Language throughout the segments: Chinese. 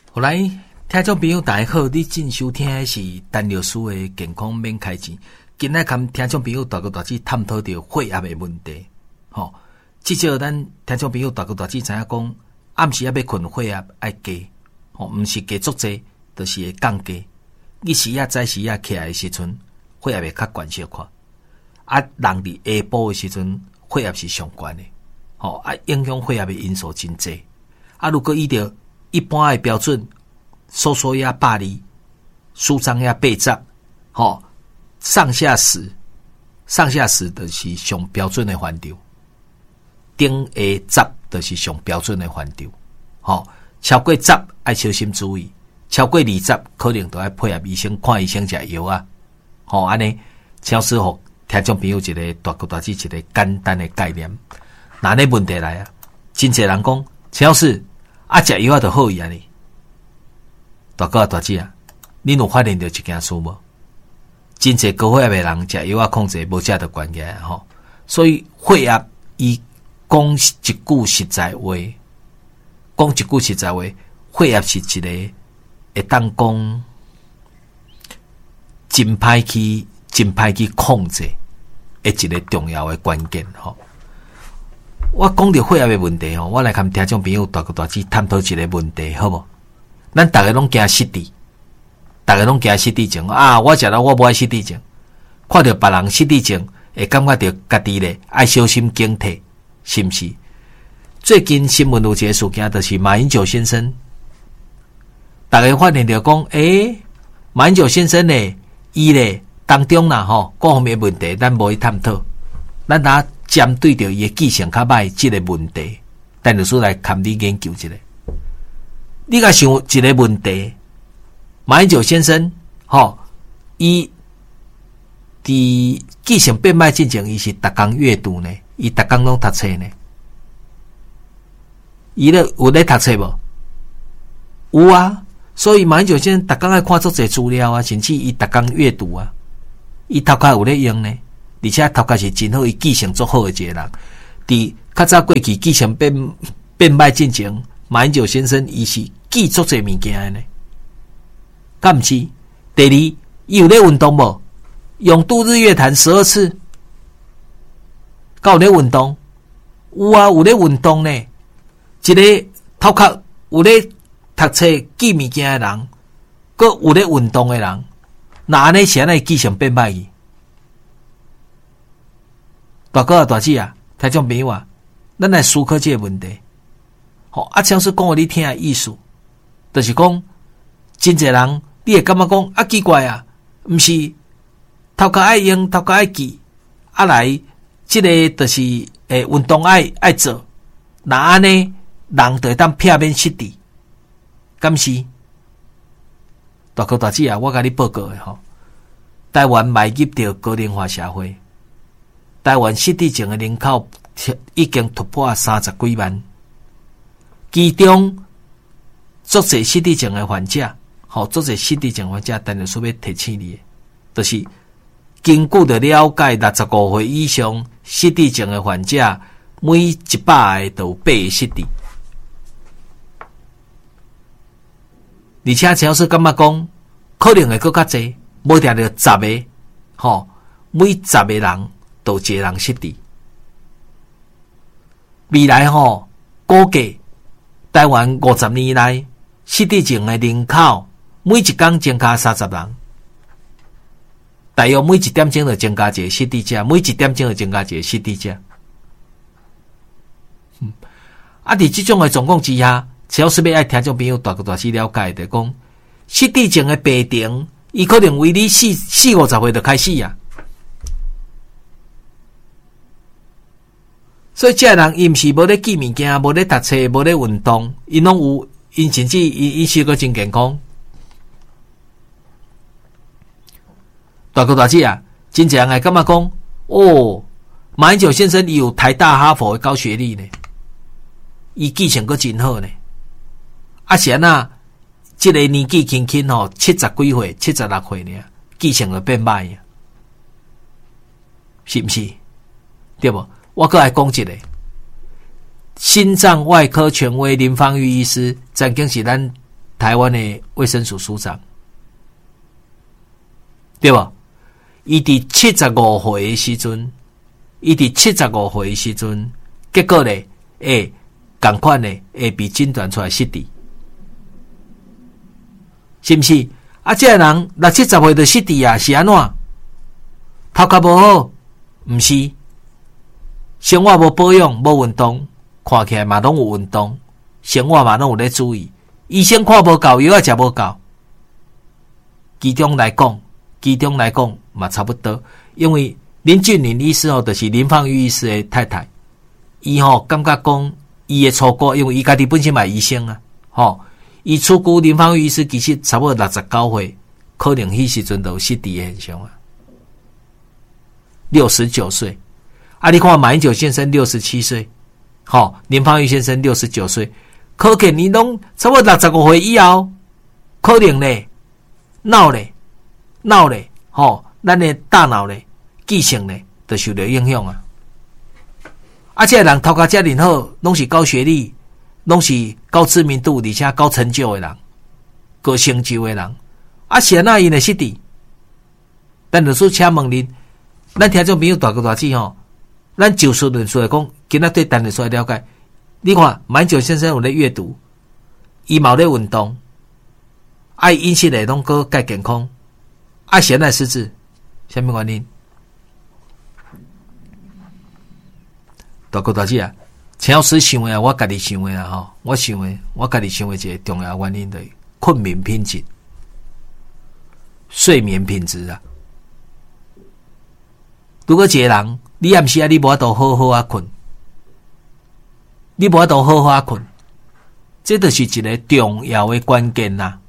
后来，听众朋友大家好，你正收听的是陈律师的健康免开钱。今仔跟听众朋友大哥大姐探讨到血压的问题。至少咱听众朋友大哥大姐知影讲，暗时要困血压爱加，毋是加足济，就是会降低。日时早时起来的时阵，血压会较悬小看。人伫下晡的时阵，血压是上悬的。影响血压的因素真济。如果依照一般的标准，收压120，舒张压80，上下10就是上标准的范畴，顶下10就是上标准的范畴。超过10要小心注意，超过20可能都要配合医生看医生吃药啊。安尼，超师傅听众朋友一个大哥大姐一个简单的概念。那呢问题来啊，真侪人讲，超师食药就好伊安尼。大哥大姐啊，恁有发现到一件事无？真侪高血压的人食药控制无食到关键吼，所以血压伊讲一句实在话，血压是一个会当讲真歹去控制的一个重要的关键吼。我讲到血压的问题我来跟听众朋友大哥大姐探讨一个问题，好无？咱大家拢惊失智，症我食了我无爱失智症，看到别人失智症，会感觉到家己咧爱小心警惕，是毋是？最近新闻有一个事件，就是马英九先生，大家发现到讲，马英九先生咧，伊咧当中啦各方面问题，咱无去探讨，咱打针对着伊的记性较歹即个问题，陈律师来看你研究一下。你甲想一个问题，马英九先生，伊伫记性变歹之前，伊是逐工阅读呢，伊逐工拢读册呢。伊咧有咧读册无？有啊，所以马英九先生逐工爱看足侪资料啊，甚至伊逐工阅读啊，伊头壳有咧用呢，而且头壳是真好，伊记性足好的一个人。伫较早过去记性变歹之前，马英九先生伊是记足侪物件的呢，敢毋是？第二，伊有咧运动无？永度日月潭12次，有咧运动？有啊，有咧运动呢。一个头壳有咧读册记物件的人，佮有咧运动的人，那安尼是安尼记性变歹去？大哥大姐啊，听众朋友啊，咱来思考这个问题。像是讲互你听的意思，就是讲，真侪人你会感觉讲奇怪啊，毋是头壳爱用，头壳爱记，来即个就是运动爱做，那安尼人就会当避免失智，敢是？大哥大姐啊，我甲你报告的台湾迈入到高龄化社会，台湾失智症的人口已经突破30几万。其中，足侪失智症的患者，足侪失智症患者，但是要提醒你的，就是根据的了解，65岁以上失智症的患者，每100个都有8个失智。而且陈老师感觉讲，可能会更较侪，无定着10个，每10个人都有一个人失智。未来估计台湾50年来失智症的人口，每一天增加30人，大约每1点钟就增加一个失智者，每1点钟就增加一个失智者。伫这种的状况之下，只要是要爱听众朋友大致了解的，讲失智症的病程，伊可能为你40-50岁就开始啊。所以这人伊毋是无咧记物件，无咧读册，无咧运动，因拢有，因甚至因是个真健康。大哥大姐啊，真侪人会感觉讲，马英九先生伊有台大哈佛的高学历呢，伊记性阁真好呢。是安那，这个年纪轻轻70几岁、76岁呢，记性就变歹啊，是毋是？对无？我阁来讲一个，心脏外科权威林芳玉医师，曾经是咱台湾的卫生署署长，对吧？伊伫75岁的时阵，结果咧，同款咧，会被诊断出来失智，是毋是？啊，这个人60-70岁就失智啊，是安怎？头壳无好，毋是？生活无保养，无运动，看起来嘛拢有运动，生活嘛拢有咧注意。医生看无够，药仔食无够。其中来讲嘛差不多，因为林俊麟医师就是林芳玉医师的太太，伊感觉讲伊的初估，因为伊家己本身嘛医生啊，伊初估林芳玉医师其实差不多69岁，可能迄时阵就有失智的现象啊。69岁，啊，你看马英九先生67岁，林芳玉先生69岁，可见你拢差不多65岁以后，可能咧，脑咧，咱的大脑咧，记性咧，就受到影响啊。啊，这个人头壳遮尔好，拢是高学历，拢是高知名度，而且高成就的人，高成就的人，啊，是安那因会失智？咱就说请问恁，咱听众朋友大哥大姐咱就事论事来讲，今仔对单日出来了解。你看，马英九先生有咧阅读，伊嘛有咧运动，啊，饮食咧拢个介健康，啊，现在失智，什么原因？大哥大姐啊，陈老师想的，我家己想的啊，我家己想的一个重要原因就是困眠品质、睡眠品质啊。如果一个人你暗时你无法度好好啊困，这就是一个重要的关键啦，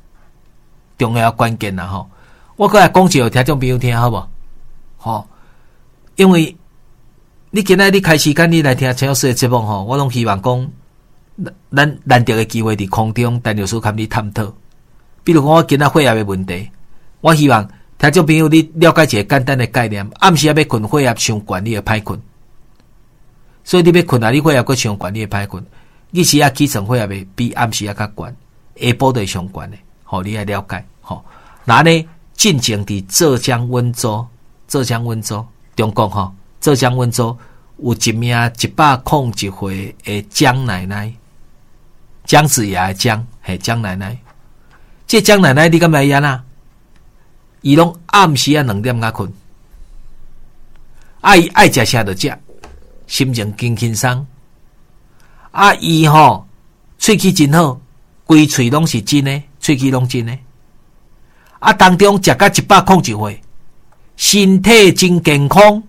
我过来讲一个听众朋友听好无？因为你今仔你开时间你来听陈老师的节目我拢希望讲，咱难得的机会伫空中，陈老师跟你探讨。比如讲我今仔血压的问题，我希望听众朋友你了解一个简单的概念，暗时要困血压伤悬，你会歹困。所以你要困你血压阁伤悬，你会歹困。日时起床血压会比暗时较悬，下晡就上悬的，你要了解。那呢，进前伫浙江温州，中国浙江温州有一名101岁的江奶奶，姜子牙的姜，姜奶奶。这姜奶奶你敢知影啊？伊拢暗时2点仔困，伊爱食啥就食，心情轻松。伊喙齿真好，规喙拢是真的，喙齿拢真的。当中食到101岁，身体真健康。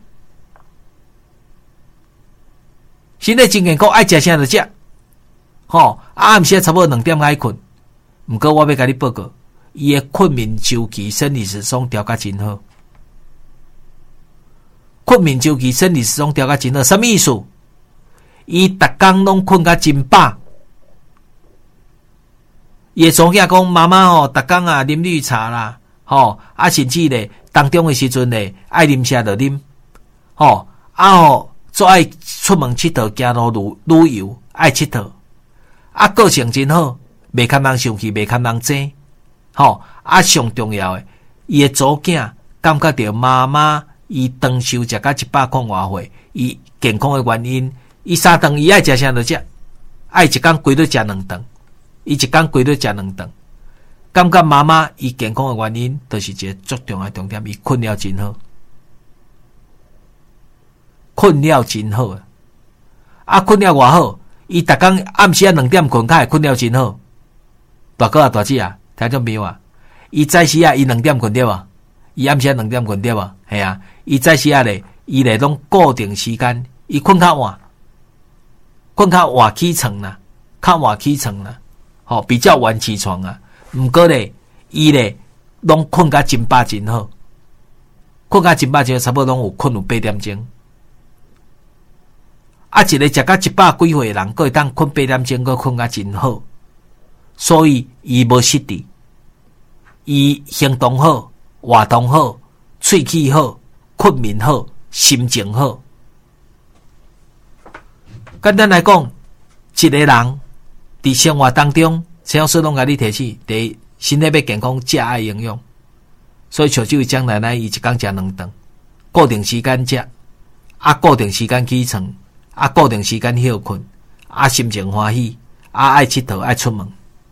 爱食啥就食。暗时差不多2点爱困。毋过我要甲你报告，伊的困眠周期、生理时钟调甲真好。什么意思？伊逐工拢困甲真饱。伊会祖囝讲妈妈逐工啉绿茶啦，甚至咧当中的时阵咧爱啉啥就啉，做爱出门佚佗，行路旅游爱佚佗，个性真好，袂堪人生气，袂堪人争，上重要的，伊的祖囝感觉到妈妈伊长寿食到100多岁，伊健康的原因，伊3顿伊爱食啥就食，爱一工规律食2顿，感觉妈妈伊健康的原因，就是一个足重要的重点，伊困了真好。困了偌好，伊逐工暗时2点困，会困了真好。大哥大姐听众朋友伊早时伊2点困对无？伊暗时2点困对无？系伊早时咧，伊咧拢固定时间，伊困较晚起床啦，比较晚起床啊。毋过咧，伊咧拢困甲真饱真好，差不多拢有困有8点钟。一个食到100几岁的人，佫会当困8点钟，佫困甲真好，所以伊无失智，伊行动好，活动好，喙齿好，困眠好，心情好。简单来讲，一个人伫生活当中， 陈老师拢甲你提醒，第一，身体要健康，食爱营养。所以像这位蒋奶奶，伊一天食2顿，固定时间食，固定时间起床，固定时间休困，心情欢喜，爱佚佗，爱出门。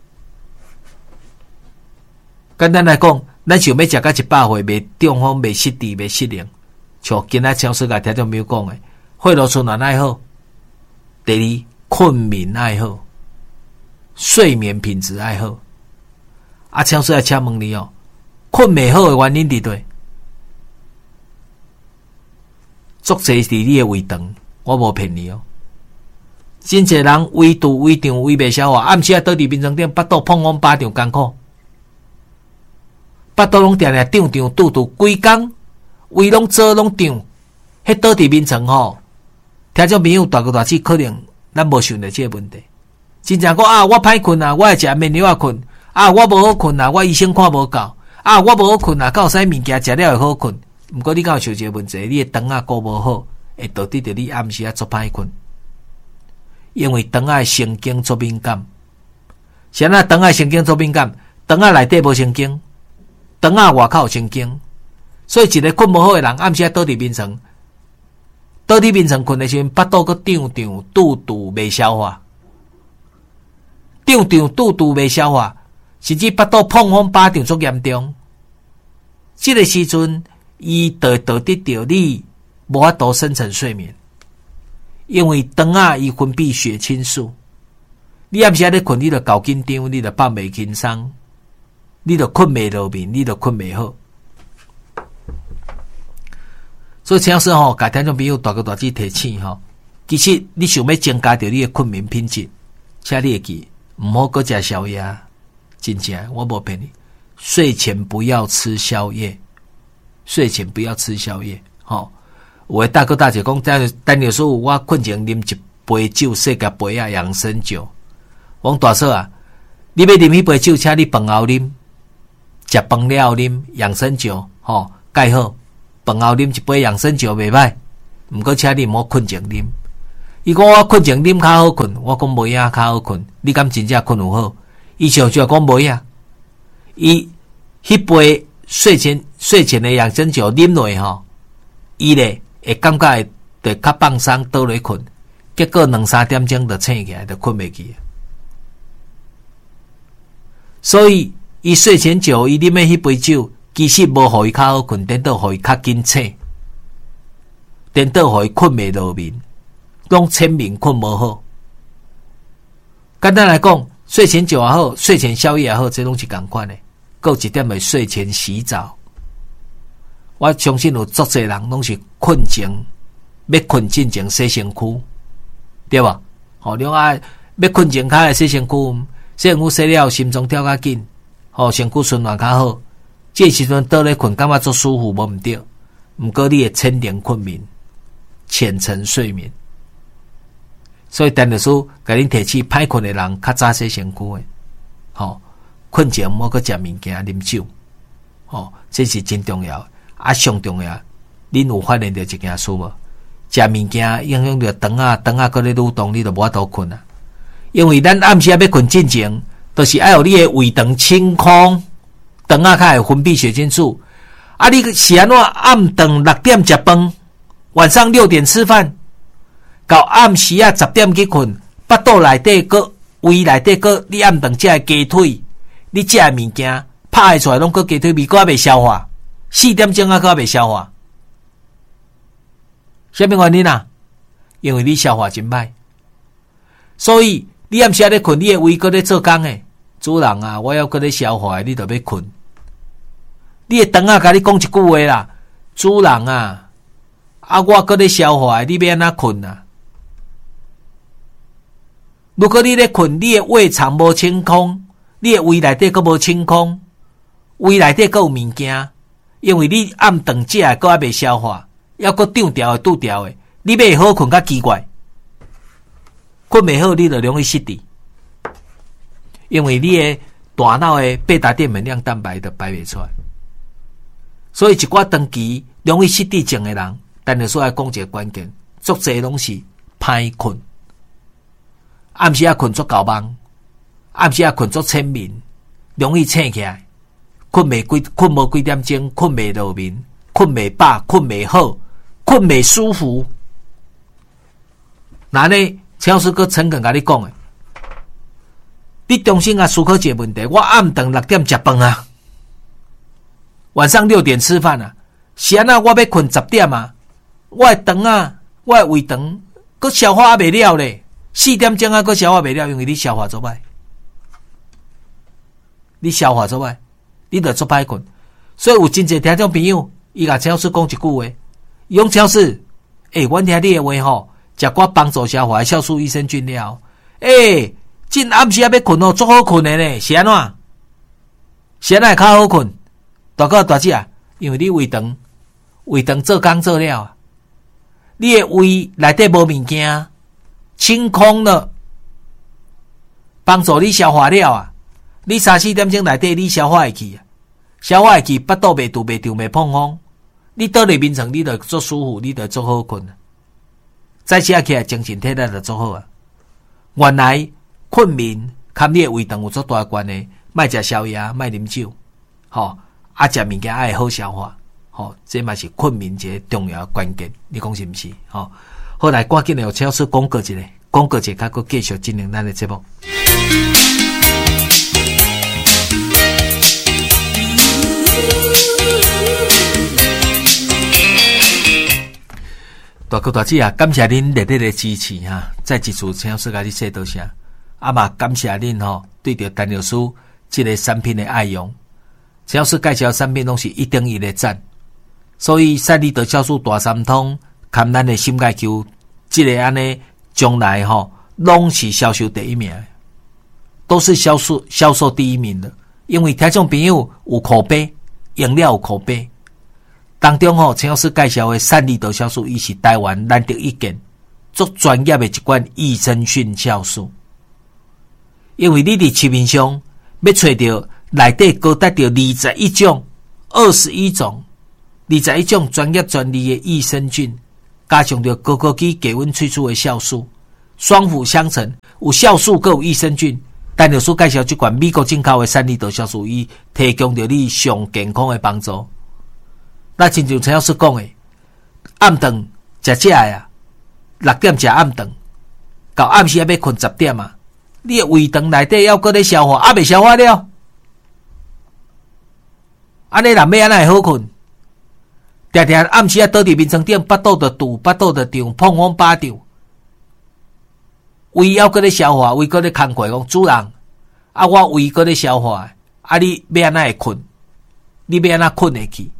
简单来讲，咱想要食到100岁，袂中风，袂失智，袂失灵，像今仔超市甲听众朋友讲的，血路循环爱好，第二，困眠爱好，睡眠品质爱好。超市来请问你哦。困袂好的原因伫对，足侪伫你的胃肠，我无骗你哦。真侪人胃肚、胃胀、胃袂消化，暗时倒伫眠床顶，腹肚碰风巴掌艰苦，腹肚拢定定胀胀肚，规工胃拢做拢胀，迄倒伫眠床吼，听众朋友大个大气，可能咱无想到这个问题。真正讲我歹困啊，我会食安眠药困我无好困啊，我医生看无够。我无好困啊，到使物件食了会好困。毋过你敢有想一个问题，你的肠顾无好，会导致着你暗时足歹困。因为肠的神经足敏感，啥那肠的神经足敏感？肠内底无神经，肠外口有神经，所以一个困无好的人，暗时倒伫眠床，困的时阵，腹肚个胀胀，肚未消化，肚未消化，甚至腹肚碰风巴掌足严重。这个时阵，伊就会导致着你无法度深层睡眠，因为肠伊分泌血清素，你暗时咧困，你就搞紧张，你就放袂轻松，你就困袂落眠，你就困袂好。所以，陈老师甲听众朋友大个大字提醒其实你想要增加着你的困眠品质，请你会记，毋好搁食宵夜，真正我无骗你。睡前不要吃宵夜，有的大哥大姐讲，单有说我困前啉一杯酒，世界杯养生酒。我讲大嫂啊，你要啉迄杯酒，请你饭后啉，食饭了后啉养生酒，介好。饭后啉一杯养生酒袂歹，毋过请你毋好困前啉。伊讲我困前啉较好困，我讲无影较好困，你敢真正困有好？伊上就讲无影。伊迄杯睡前的养生酒啉落伊咧会感觉会较放松倒来困，结果2-3点钟就醒起来，就困袂去。所以伊睡前酒，伊啉的迄杯酒，其实无互伊较好困，颠倒互伊较紧醒，颠倒互伊困袂落眠，拢浅眠困无好。简单来讲，睡前酒也好，睡前宵夜也好，这拢是同款的。还有一点是睡前洗澡，我相信有足侪人拢是困前要困进前洗身躯，对吧？你要困前较会洗身躯，洗身躯洗了心脏跳较紧，身躯循环较好。这时阵倒咧困，感觉足舒服，无毋对。毋过你会浅眠困眠，浅层睡眠。所以陈律师甲恁提醒，歹困的人较早洗身躯的，困前莫去食物件、啉酒，这是真重要。上重要，恁有发现到一件事无？食物件影响到肠搁咧蠕动，你就无法度困啊。因为咱暗时要困进前，都是要有你的胃肠清空，肠较会分泌血清素。你是安怎暗顿6点食饭，晚上6点吃饭，到暗时10点去困，腹肚内底搁胃内底搁你暗顿食的鸡腿。你食的物件拍出来拢搁鸡腿味，搁未消化，4点钟搁未消化，什么原因啊？因为你消化真歹，所以你暗时咧困，你的胃搁咧做工诶。主人啊，我要搁咧消化，你就要困。你的肠甲你讲一句话啦，主人啊，我搁咧消化，你要安怎困啊？如果你咧困，你的胃肠无清空。你的胃内底阁无清空，胃内底阁有物件，因为你暗顿食的阁未消化，要阁长条的拄条的，你要好困较奇怪，困袂好你就容易失智，因为你的大脑的贝塔淀粉样蛋白就排袂出来，所以一寡长期容易失智症的人，但是说来讲一个关键，足侪拢是歹困，暗时困足够梦。 暗时困足浅眠，容易醒起来，困无几点钟，困未落眠，困未饱，困未好，困未舒服。那呢，陈老师搁诚恳甲你讲诶，你重新思考一个问题，我暗顿6点食饭啊，晚上6点吃饭啊，是安那我要困10点啊，我的肠啊，我的胃肠，搁消化未了咧，4点钟啊，搁消化未了，因为你消化做歹，你消化做歹，你就做歹困。所以有真侪听众朋友，伊甲陈老师讲一句话，伊讲陈老师，阮听你的话吼，食寡帮助消化的酵素益生菌了，今暗时要困哦，足好困的呢，是安怎？是安怎会较好困？大哥大姐啊，因为你胃肠做工做了，你的胃内底无物件，清空了，帮助你消化了啊！你3-4点钟内底你消化会去啊，消化会去，腹肚袂肚袂胀袂碰风，你倒入眠床，你就足舒服，你就足好困啊！再起来精神体力就足好啊！原来困眠跟你的胃肠有足大关系，莫食宵夜，莫啉酒，食物件爱好消化，这嘛是困眠一个重要的关键，你讲是毋是？好来，赶紧的，陈老师广告一下，甲佫继续进行咱的节目。大哥大姐啊，感谢恁热烈的支持哈！再一次陈老师甲你说多谢，嘛感谢恁对着陈老师这个产品的爱用。陈老师介绍产品拢是1等1的赞，所以赛利德酵素大三通，含咱的心钙球，这个安尼将来拢是销售第1名，都是销售第1名的。因为听众朋友有口碑，用了有口碑。当中陈老师介绍的赛利德酵素，伊是台湾难得一见，足专业的一款益生菌酵素。因为你伫市面上要找到内底高达到21种专业专利的益生菌，加上着高级低温萃取的酵素，双辅相成，有酵素佮有益生菌。陈老师介绍这款美国进口的赛利德酵素，伊提供着你上健康的帮助。那亲像陈老师讲的，暗顿食食的6点食暗顿，到暗时要困10点啊，你的胃肠内底要搁咧消化，未消化了，安尼人要安怎会好困？常常暗时倒伫眠床顶，腹肚就堵，腹肚就胀，碰风巴胀，胃要搁咧消化，胃搁咧空过讲主人，我胃搁咧消化，你要安怎会困？你要安怎困会去？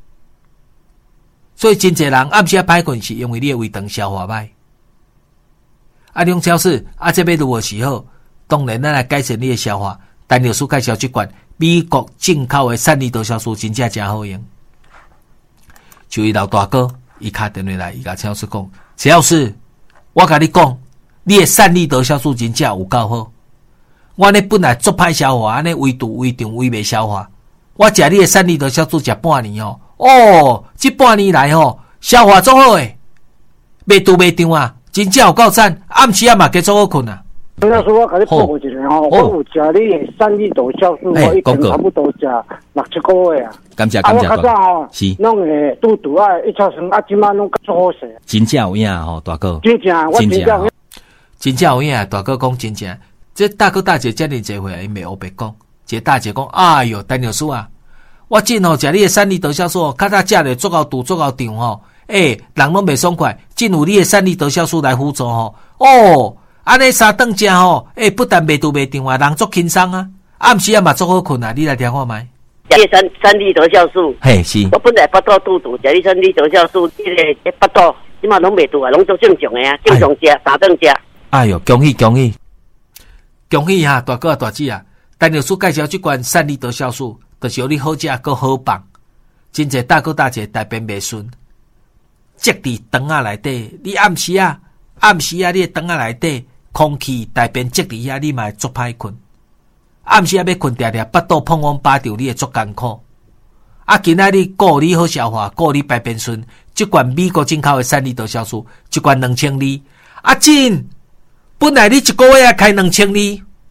所以真侪人暗时歹困，是因为你的胃肠消化歹。用超市这要如何是好？当然咱来改善你的消化。陈老师介绍这款美国进口的赛利德酵素真正真好用。就伊老大哥，伊打电话来，伊甲陈老师讲：陈老师，我甲你讲，你的赛利德酵素真正有够好。我呢本来足歹消化，安尼胃肚、胃胀、胃未消化。我食你的赛利德酵素食半年这半年来消化足好诶，未肚未胀啊，真正有够赞，暗时嘛加足好困啊。 陈老师，我甲你报告一下我有食你的赛利德酵素，我已经差不多食6-7个月啊。 感谢。 我较早是弄诶肚肚一超生即摆拢足好势。 真正有影大哥。 真正，我真正。 真正有影，大哥讲真正。这大哥大姐遮尔侪回，因袂黑白讲。这大姐讲，哎哟，陈老师啊，我真食你的赛利德酵素，较早食咧足够肚足够胀人拢袂爽快，真有你的赛利德酵素来辅助安尼3顿食不但袂肚袂胀啊，人足轻松啊，暗时嘛足好困啊，你来听看觅。 食你赛利德酵素， 嘿是。 我本来腹肚肚，食你赛利德酵素，这个腹肚即嘛拢袂肚啊，拢足正常的啊，正常食3顿食。 哎哟，恭喜哈，大哥大姐啊！陈老师介绍这款赛利德酵素，就是有你好食佮好放，真侪大哥大姐大便袂顺，积伫肠仔内底，你暗时你的肠仔内底空气大便积伫遐，你嘛会足歹困。暗时要困定定，腹肚碰风巴着，你会足艰苦。今仔日顾你好消化，顾你排便顺，这款美国进口的赛利德酵素，一罐2000粒。真，本来你1个月开2000粒，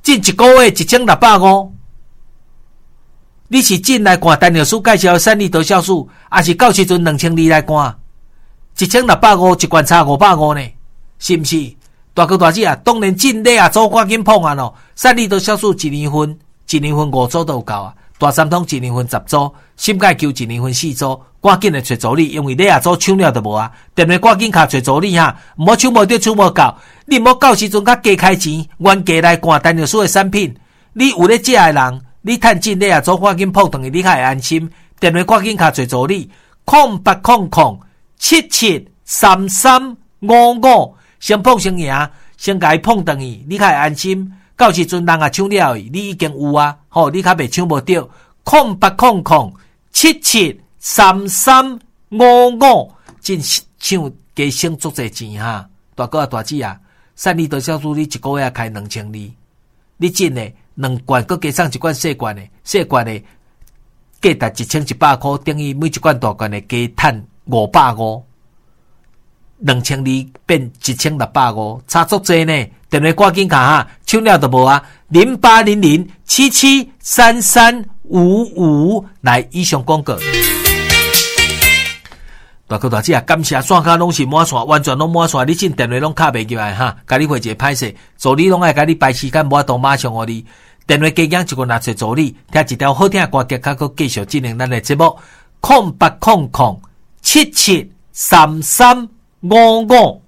进一个月1650，你是进来看陈老师介绍三利多酵素，还是到时阵2200来看？1650一罐差550呢，是不是？大哥大姐啊，当然进来啊，做赶紧碰啊咯！三利多酵素1年份5组都有够啊，大三通1年份10组，心钙球1年份4组，赶紧的找助理，因为你啊组抢了就无啊，电话赶紧卡找助理哈，唔好抢无着抢无够，你唔好到时阵甲加开钱，原价来看陈老师的产品，你有咧食的人，你趁进来啊组赶紧碰，等于你较会安心。电话赶紧卡找助理，0800773355，先碰先赢，先甲伊碰等于你较会安心。到时阵人啊抢了伊，你已经有啊，吼，你较袂抢无着。0800773355，真抢加省足侪钱哈！大哥啊大姐啊，三利多酵素你一个月开2200，你真诶2罐，佮加上1罐细罐诶，价值1100块，等于每一罐大罐诶加赚550，2200变1650，差足侪呢！电话赶紧卡哈，抢了就无啊！0800773355，来以上广告。大哥大姐啊，感谢线卡拢是满线，完全拢满线，你进电话拢卡袂入来哈，甲你回一个歹势，助理拢爱甲你排时间，无法度马上互你电话加讲一个拿出助理，听一条好听的歌曲，甲佮继续进行咱的节目。0800773355。